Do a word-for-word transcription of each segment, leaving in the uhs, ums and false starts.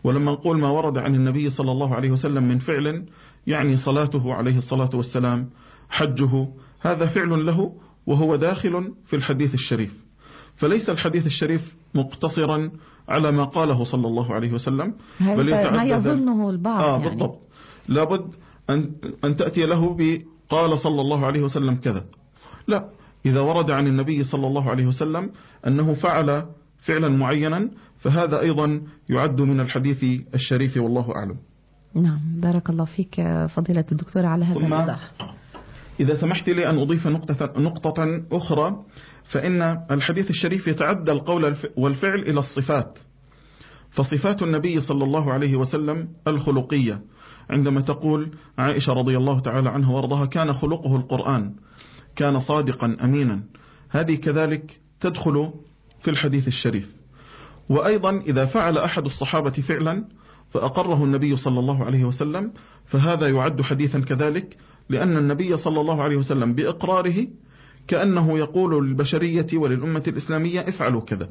ولما نقول ما ورد عن النبي صلى الله عليه وسلم من فعل، يعني صلاته عليه الصلاة والسلام، حجه، هذا فعل له وهو داخل في الحديث الشريف. فليس الحديث الشريف مقتصرا على ما قاله صلى الله عليه وسلم، بل ما يظنه البعض. آه يعني. بالضبط، لابد أن, أن تأتي له بقال صلى الله عليه وسلم كذا. لا، إذا ورد عن النبي صلى الله عليه وسلم أنه فعل فعلا معينا، فهذا أيضا يعد من الحديث الشريف، والله أعلم. نعم، بارك الله فيك فضيلة الدكتور على هذا الوضح. إذا سمحت لي أن أضيف نقطة, نقطة أخرى، فإن الحديث الشريف يتعدى القول والفعل إلى الصفات. فصفات النبي صلى الله عليه وسلم الخلقية، عندما تقول عائشة رضي الله تعالى عنها وارضاها كان خلقه القرآن، كان صادقا أمينا، هذه كذلك تدخل في الحديث الشريف. وأيضا إذا فعل أحد الصحابة فعلا فأقره النبي صلى الله عليه وسلم، فهذا يعد حديثا كذلك، لأن النبي صلى الله عليه وسلم بإقراره كأنه يقول للبشرية وللأمة الإسلامية افعلوا كذا.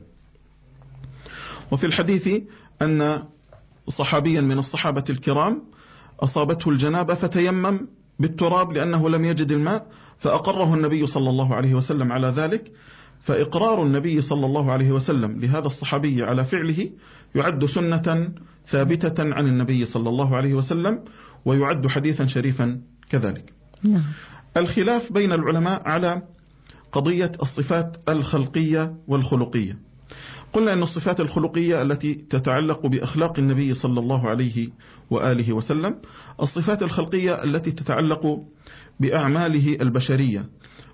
وفي الحديث أن صحابيا من الصحابة الكرام أصابته الجنابة فتيمم بالتراب لأنه لم يجد الماء، فأقره النبي صلى الله عليه وسلم على ذلك. فإقرار النبي صلى الله عليه وسلم لهذا الصحابي على فعله يعد سنة ثابتة عن النبي صلى الله عليه وسلم، ويعد حديثا شريفا كذلك. نعم. الخلاف بين العلماء على قضية الصفات الخلقية والخلقية. قلنا أن الصفات الخلقية التي تتعلق بأخلاق النبي صلى الله عليه وآله وسلم، الصفات الخلقية التي تتعلق بأعماله البشرية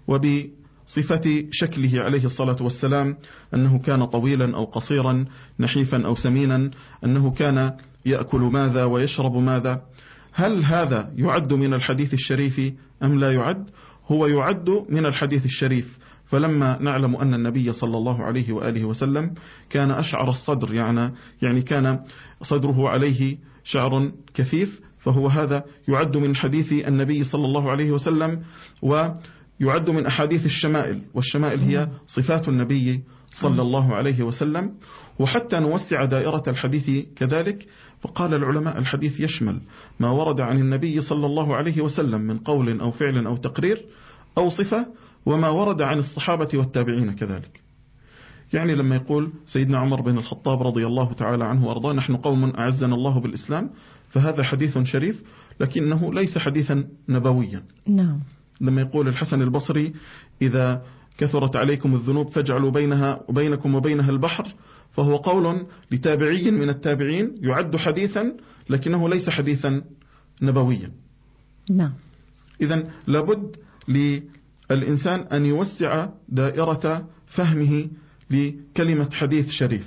وبصفة شكله عليه الصلاة والسلام، أنه كان طويلا أو قصيرا، نحيفا أو سمينا، أنه كان يأكل ماذا ويشرب ماذا. هل هذا يعد من الحديث الشريف أم لا يعد؟ هو يعد من الحديث الشريف. فلما نعلم أن النبي صلى الله عليه وآله وسلم كان أشعر الصدر، يعني, يعني كان صدره عليه شعر كثيف، فهو هذا يعد من حديث النبي صلى الله عليه وسلم، ويعد من أحاديث الشمائل، والشمائل هي صفات النبي صلى الله عليه وسلم. وحتى نوسع دائرة الحديث كذلك، فقال العلماء الحديث يشمل ما ورد عن النبي صلى الله عليه وسلم من قول أو فعل أو تقرير أو صفة، وما ورد عن الصحابة والتابعين كذلك. يعني لما يقول سيدنا عمر بن الخطاب رضي الله تعالى عنه وأرضاه نحن قوم أعزنا الله بالإسلام، فهذا حديث شريف لكنه ليس حديثا نبويا. نعم. لما يقول الحسن البصري إذا كثرت عليكم الذنوب فاجعلوا بينها وبينكم وبينها البحر، فهو قول لتابعي من التابعين يعد حديثا لكنه ليس حديثا نبويا. نعم. إذن لابد للإنسان أن يوسع دائرة فهمه لكلمة حديث شريف.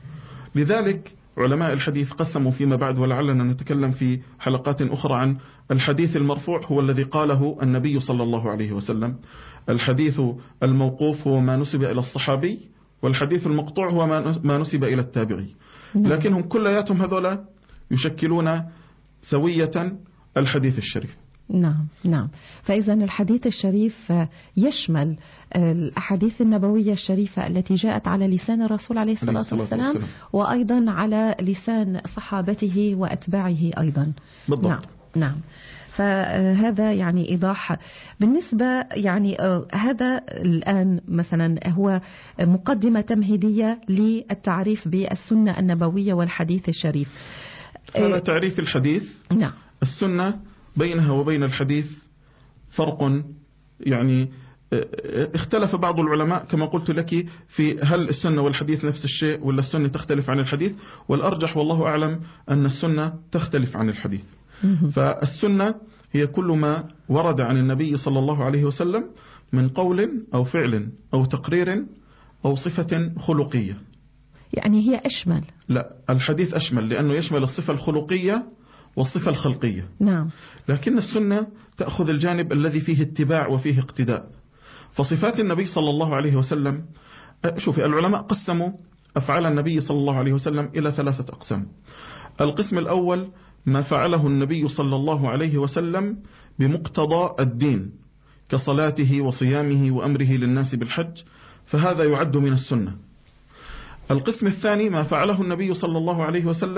لذلك علماء الحديث قسموا فيما بعد، ولعلنا نتكلم في حلقات أخرى عن الحديث المرفوع، هو الذي قاله النبي صلى الله عليه وسلم. الحديث الموقوف هو ما نسب إلى الصحابي، والحديث المقطوع هو ما نسب إلى التابعي. لكنهم كلياتهم هذولا يشكلون سوية الحديث الشريف. نعم نعم. فإذا الحديث الشريف يشمل الأحاديث النبوية الشريفة التي جاءت على لسان الرسول عليه الصلاة والسلام، وأيضا على لسان صحابته وأتباعه أيضا. بالضبط. نعم نعم. فهذا يعني إيضاح بالنسبة، يعني هذا الآن مثلا هو مقدمة تمهيدية للتعريف بالسنة النبوية والحديث الشريف. هذا تعريف الحديث. نعم. السنة بينها وبين الحديث فرق، يعني اختلف بعض العلماء كما قلت لك في هل السنة والحديث نفس الشيء ولا السنة تختلف عن الحديث، والأرجح والله أعلم أن السنة تختلف عن الحديث. فالسنة هي كل ما ورد عن النبي صلى الله عليه وسلم من قول أو فعل أو تقرير أو صفة خلقية. يعني هي أشمل. لا، الحديث أشمل لأنه يشمل الصفة الخلقية والصفة الخلقية. نعم. لكن السنة تأخذ الجانب الذي فيه اتباع وفيه اقتداء. فصفات النبي صلى الله عليه وسلم، شوفي العلماء قسموا أفعال النبي صلى الله عليه وسلم إلى ثلاثة أقسام. القسم الأول ما فعله النبي صلى الله عليه وسلم بمقتضى الدين كصلاته وصيامه وأمره للناس بالحج، فهذا يعد من السنة. القسم الثاني ما فعله النبي صلى الله عليه وسلم